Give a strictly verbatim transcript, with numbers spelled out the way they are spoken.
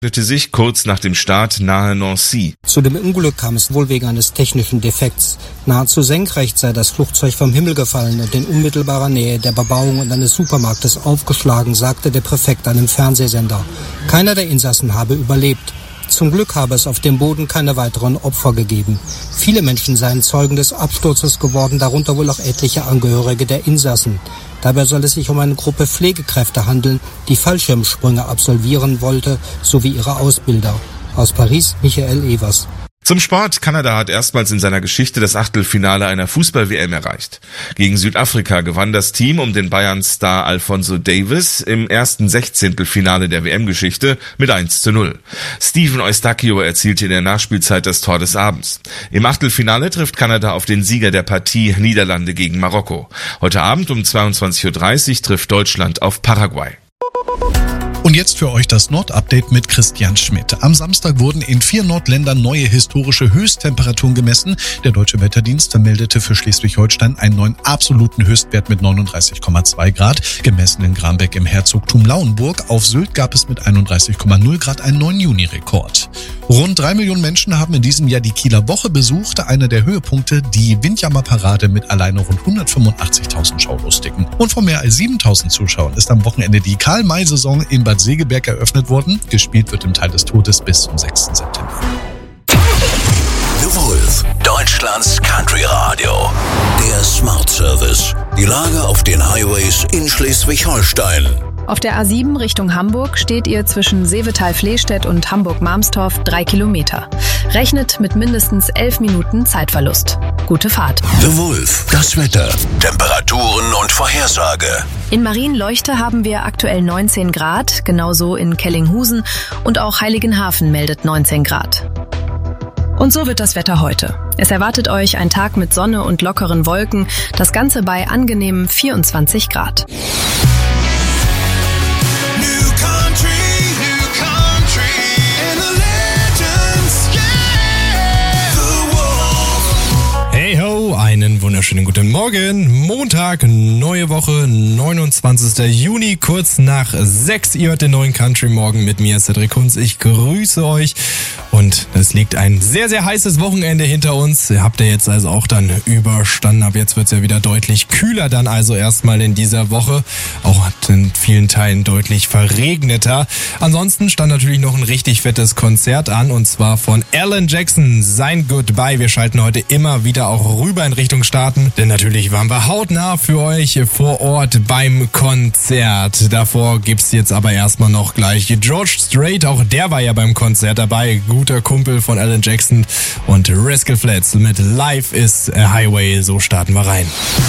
sich kurz nach dem Start nahe Nancy. Zu dem Unglück kam es wohl wegen eines technischen Defekts. Nahezu senkrecht sei das Flugzeug vom Himmel gefallen und in unmittelbarer Nähe der Bebauung und eines Supermarktes aufgeschlagen, sagte der Präfekt einem Fernsehsender. Keiner der Insassen habe überlebt. Zum Glück habe es auf dem Boden keine weiteren Opfer gegeben. Viele Menschen seien Zeugen des Absturzes geworden, darunter wohl auch etliche Angehörige der Insassen. Dabei soll es sich um eine Gruppe Pflegekräfte handeln, die Fallschirmsprünge absolvieren wollte, sowie ihre Ausbilder. Aus Paris, Michael Evers. Zum Sport. Kanada hat erstmals in seiner Geschichte das Achtelfinale einer Fußball-W M erreicht. Gegen Südafrika gewann das Team um den Bayern-Star Alphonso Davies im ersten Sechzehntelfinale der W M-Geschichte mit eins zu null. Steven Eustáquio erzielte in der Nachspielzeit das Tor des Abends. Im Achtelfinale trifft Kanada auf den Sieger der Partie Niederlande gegen Marokko. Heute Abend um zweiundzwanzig Uhr dreißig trifft Deutschland auf Paraguay. Und jetzt für euch das Nord-Update mit Christian Schmidt. Am Samstag wurden in vier Nordländern neue historische Höchsttemperaturen gemessen. Der Deutsche Wetterdienst meldete für Schleswig-Holstein einen neuen absoluten Höchstwert mit neununddreißig Komma zwei Grad, gemessen in Grambeck im Herzogtum Lauenburg. Auf Sylt gab es mit einunddreißig Komma null Grad einen neuen Juni-Rekord. Rund drei Millionen Menschen haben in diesem Jahr die Kieler Woche besucht. Einer der Höhepunkte, die Windjammerparade mit alleine rund hundertfünfundachtzigtausend Schaulustigen. Und von mehr als siebentausend Zuschauern ist am Wochenende die Karl-May-Saison in Bad Segeberg eröffnet worden. Gespielt wird im Tal des Todes bis zum sechsten September. The Wolf, Deutschlands Country Radio. Der Smart Service. Die Lage auf den Highways in Schleswig-Holstein. Auf der A sieben Richtung Hamburg steht ihr zwischen Seevetal-Flehstedt und Hamburg-Marmstorf drei Kilometer. Rechnet mit mindestens elf Minuten Zeitverlust. Gute Fahrt. The Wolf, das Wetter, Temperaturen und Vorhersage. In Marienleuchte haben wir aktuell neunzehn Grad, genauso in Kellinghusen, und auch Heiligenhafen meldet neunzehn Grad. Und so wird das Wetter heute. Es erwartet euch ein Tag mit Sonne und lockeren Wolken, das Ganze bei angenehmen vierundzwanzig Grad. Hey ho, einen wunderschönen guten Morgen. Montag, neue Woche, neunundzwanzigster Juni, kurz nach sechs. Ihr hört den neuen Country Morgen mit mir, Cedric Kunz. Ich grüße euch und es liegt ein sehr, sehr heißes Wochenende hinter uns. Habt ihr jetzt also auch dann überstanden. Ab jetzt wird es ja wieder deutlich kühler dann also erstmal in dieser Woche. Auch in vielen Teilen deutlich verregneter. Ansonsten stand natürlich noch ein richtig fettes Konzert an und zwar von Alan Jackson, sein Goodbye. Wir schalten heute immer wieder auch rüber in Richtung Staaten, denn natürlich waren wir hautnah für euch vor Ort beim Konzert. Davor gibt's jetzt aber erstmal noch gleich George Strait, auch der war ja beim Konzert dabei, guter Kumpel von Alan Jackson, und Rascal Flatts mit Life is a Highway. So starten wir rein.